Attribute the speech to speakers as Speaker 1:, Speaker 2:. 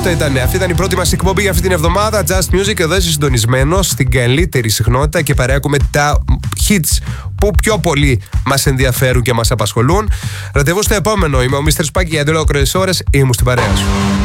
Speaker 1: Αυτό ήταν. Αυτή ήταν η πρώτη μας εκπομπή για αυτή την εβδομάδα. Just Music, εδώ είσαι συντονισμένος στην καλύτερη συχνότητα και παρέακουμε τα hits που πιο πολύ μας ενδιαφέρουν και μας απασχολούν. Ραντεβού στο επόμενο. Είμαι ο Mr. Spaki για 2 ολόκληρες ώρες. Ήμουν στην παρέα σου.